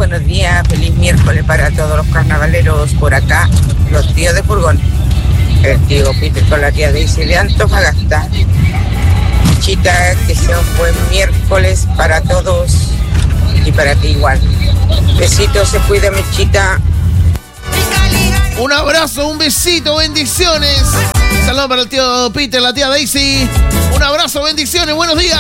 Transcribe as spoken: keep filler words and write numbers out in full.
buenos días, feliz miércoles para todos los carnavaleros por acá, los tíos de furgón. El tío Peter con la tía Daisy de Antofagasta. Chita, que sea un buen miércoles para todos y para ti igual. Besitos, se cuida, Mechita. Un abrazo, un besito, bendiciones. Saludos para el tío Peter, la tía Daisy. Un abrazo, bendiciones, buenos días.